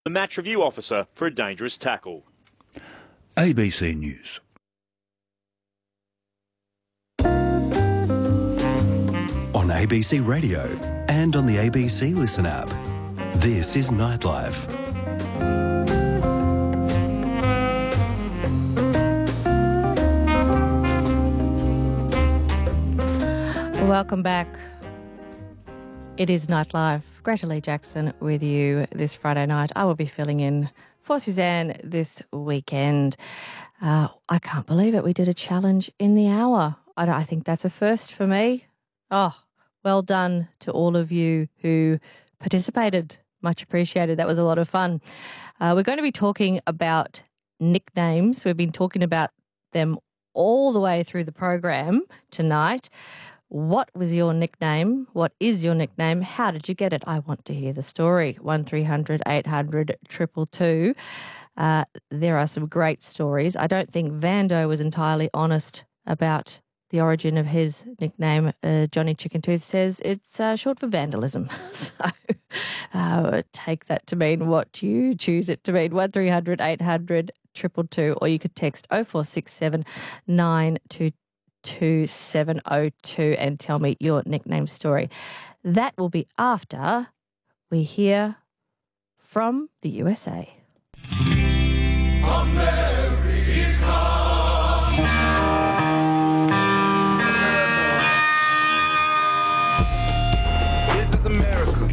the match review officer for a dangerous tackle. ABC News. On ABC Radio and on the ABC Listen app. This is Nightlife. Welcome back. It is Nightlife. Greta Lee Jackson with you this Friday night. I will be filling in for Suzanne this weekend. I can't believe it. We did a challenge in the hour. I think that's a first for me. Oh, well done to all of you who participated. Much appreciated. That was a lot of fun. We're going to be talking about nicknames. We've been talking about them all the way through the program tonight. What was your nickname? What is your nickname? How did you get it? I want to hear the story. 1300 800 222. There are some great stories. I don't think Vando was entirely honest about the origin of his nickname. Johnny Chickentooth says it's short for vandalism. So take that to mean what you choose it to mean. 1300 800 222, or you could text 0467 922 2702 and tell me your nickname story. That will be after we hear from the USA. This is America.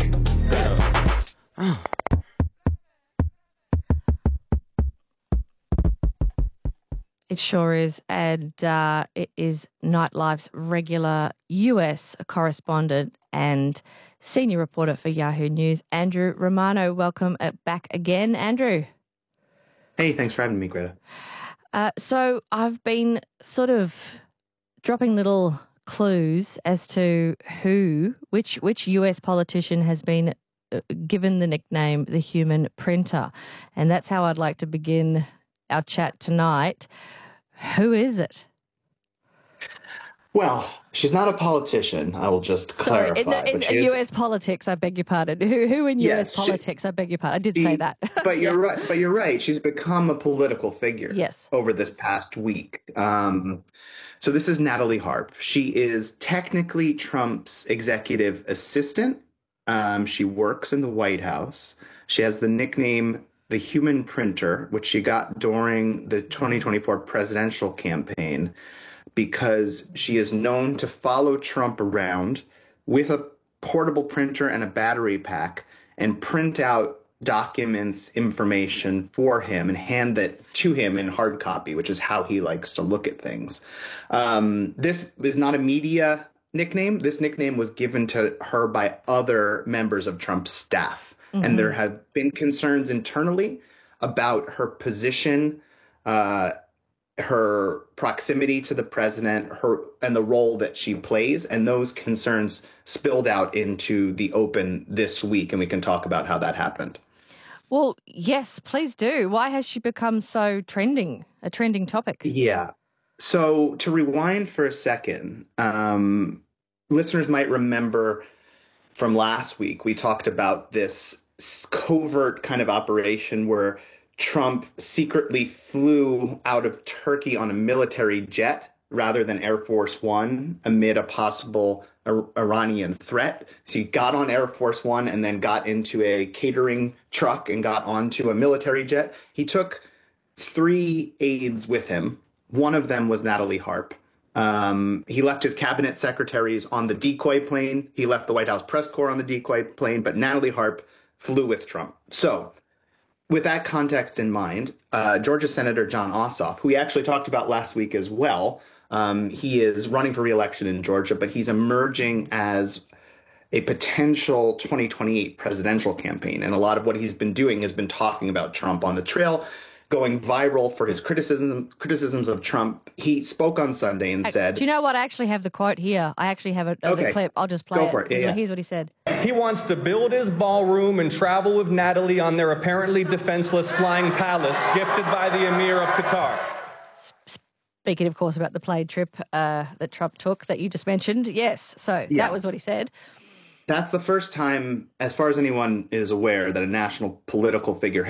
It sure is, and it is Nightlife's regular US correspondent and senior reporter for Yahoo News, Andrew Romano. Welcome back again, Andrew. Hey, thanks for having me, Greta. So I've been sort of dropping little clues as to which US politician has been given the nickname the Human Printer, and that's how I'd like to begin our chat tonight. Who is it? Well, she's not a politician. I will just clarify. In US politics, I beg your pardon. Who in US politics? I beg your pardon. I did say that. But you're right. But you're right. She's become a political figure. Yes. Over this past week. So this is Natalie Harp. She is technically Trump's executive assistant. She works in the White House. She has the nickname the Human Printer, which she got during the 2024 presidential campaign, because she is known to follow Trump around with a portable printer and a battery pack and print out documents, information for him and hand it to him in hard copy, which is how he likes to look at things. This is not a media nickname. This nickname was given to her by other members of Trump's staff. Mm-hmm. And there have been concerns internally about her position, her proximity to the president, and the role that she plays. And those concerns spilled out into the open this week. And we can talk about how that happened. Well, yes, please do. Why has she become so trending, a trending topic? Yeah. So to rewind for a second, listeners might remember from last week, we talked about this covert kind of operation where Trump secretly flew out of Turkey on a military jet rather than Air Force One amid a possible Iranian threat. So he got on Air Force One and then got into a catering truck and got onto a military jet. He took 3 aides with him. One of them was Natalie Harp. He left his cabinet secretaries on the decoy plane. He left the White House press corps on the decoy plane, but Natalie Harp flew with Trump. So with that context in mind, Georgia Senator Jon Ossoff, who we actually talked about last week as well, he is running for re-election in Georgia, but he's emerging as a potential 2028 presidential campaign. And a lot of what he's been doing has been talking about Trump on the trail, going viral for his criticisms of Trump. He spoke on Sunday and said... Do you know what? I actually have the quote here. I actually have it, the clip. I'll just play it. Go for it. Yeah. Here's what he said. He wants to build his ballroom and travel with Natalie on their apparently defenseless flying palace gifted by the Emir of Qatar. Speaking, of course, about the plane trip that Trump took that you just mentioned. Yes. So that was what he said. That's the first time, as far as anyone is aware, that a national political figure